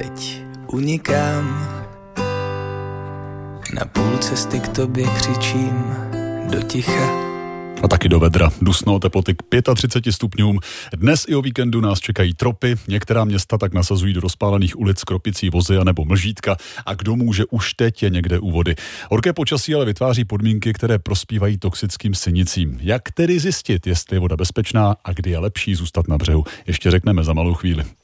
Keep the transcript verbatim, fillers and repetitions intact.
teď unikám. Na půl cesty k tobě křičím do ticha. A taky do vedra. Dusno, teploty k třiceti pěti stupňům. Dnes i o víkendu nás čekají tropy. Některá města tak nasazují do rozpálených ulic kropicí vozy a nebo mlžítka. A kdo může, už teď je někde u vody. Horké počasí ale vytváří podmínky, které prospívají toxickým synicím. Jak tedy zjistit, jestli je voda bezpečná a kdy je lepší zůstat na břehu? Ještě řekneme za malou chvíli.